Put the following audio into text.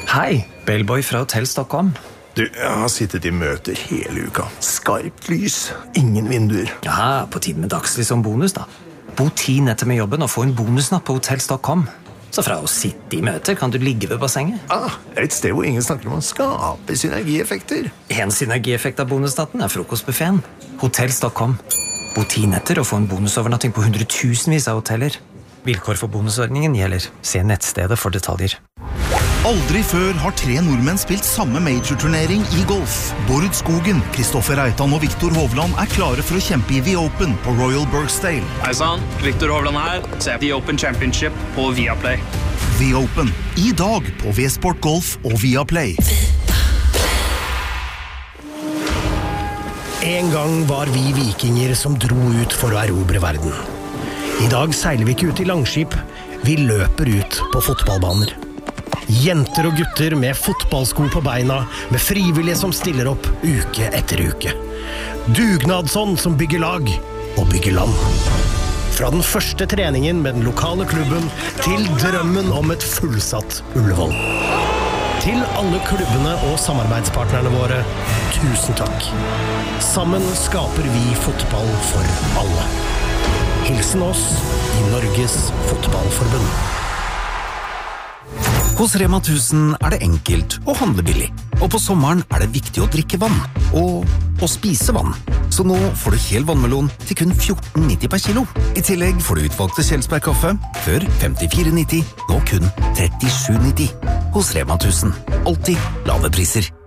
Hei, Bellboy fra Hotell Stockholm. Du, jeg har sittet I møter hele uka. Skarpt lys, ingen vinduer. Ja, på tiden med dagslys som bonus da. Bo 10 netter med jobben og få en bonusnatt på Hotell Stockholm. Så fra å sitte I møter kan du ligge ved bassenget. Et sted hvor ingen snakker om å skape synergieffekter. En synergieffekt av bonusnatten frokostbuffeten. Hotell Stockholm. Bo 10 netter og få en bonusovernatting på 100.000vis av hoteller. Vilkår for bonusordningen gjelder. Se nettstedet for detaljer. Aldri før har 3 nordmenn spilt samme major-turnering I golf. Bård Skogen, Kristoffer Reitan og Viktor Hovland klare for å kjempe I The Open på Royal Birkdale. Hei sann, Viktor Hovland her. Se The Open Championship på Viaplay. The Open, I dag på V-Sport Golf og Viaplay. En gang var vi vikinger som dro ut for å erobre verden. I dag seiler vi ikke ut I langskip, vi løper ut på fotballbaner. Jenter og gutter med fotballsko på beina, med frivillige som stiller opp uke etter uke. Dugnadsånd som bygger lag og bygger land. Fra den første treningen med den lokale klubben til drømmen om et fullsatt Ullevål. Til alle klubbene og samarbeidspartnerne våre, tusen takk. Sammen skaper vi fotball for alle. Hilsen oss I Norges Fotballforbund. Hos Rema 1000 det enkelt å handle billig. Og på sommeren det viktig å drikke vann. Og å spise vann. Så nå får du hel vannmelon til kun 14,90 per kilo. I tillegg får du utvalgte Kjelsberg-kaffe, før 54,90, nå kun 37,90. Hos Rema 1000. Alltid lave priser.